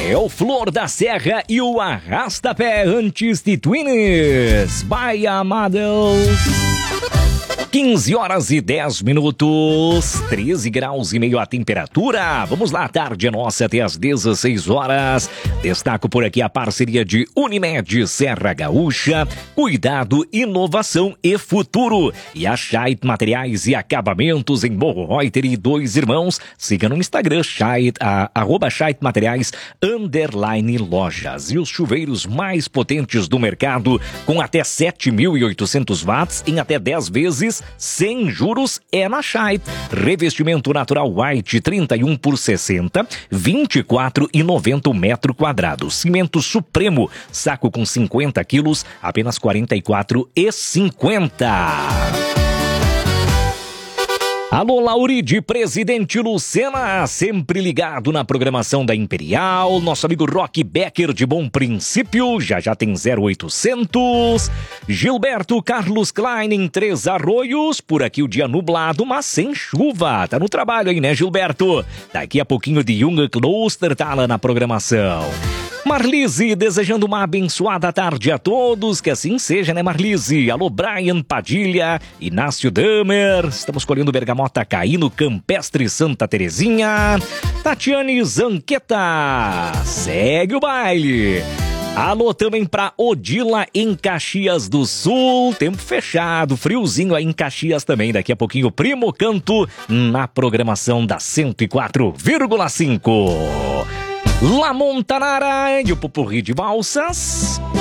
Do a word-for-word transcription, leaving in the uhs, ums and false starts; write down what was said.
É o Flor da Serra e o Arrastapé antes de Twins. Bye, amados. quinze horas e dez minutos, treze graus e meio a temperatura. Vamos lá, tarde é nossa até às dezesseis horas. Destaco por aqui a parceria de Unimed Serra Gaúcha, cuidado, inovação e futuro. E a Scheidt Materiais e Acabamentos em Morro Reuter e Dois Irmãos. Siga no Instagram, Scheidt, a, arroba Scheidt Materiais, underline lojas. E os chuveiros mais potentes do mercado, com até sete mil e oitocentos watts em até dez vezes, sem juros, é na Scheidt. Revestimento natural white trinta e um por sessenta, vinte e quatro e noventa metro quadrado. Cimento Supremo, saco com cinquenta quilos, apenas quarenta e quatro e cinquenta. Alô, Lauri de Presidente Lucena, sempre ligado na programação da Imperial. Nosso amigo Rock Becker de Bom Princípio, já já tem zero oitocentos. Gilberto Carlos Klein em Três Arroios, por aqui o dia nublado, mas sem chuva. Tá no trabalho aí, né, Gilberto? Daqui a pouquinho de Junge Kloster tá lá na programação. Marlise, desejando uma abençoada tarde a todos, que assim seja, né, Marlise? Alô, Brian Padilha, Inácio Damer, estamos colhendo bergamota Caíno, Campestre Santa Terezinha, Tatiane Zanqueta, segue o baile. Alô também pra Odila em Caxias do Sul, tempo fechado, friozinho aí em Caxias também, daqui a pouquinho Primo Canto na programação da cento e quatro vírgula cinco. La Montanara e o Pupurri de Valsas.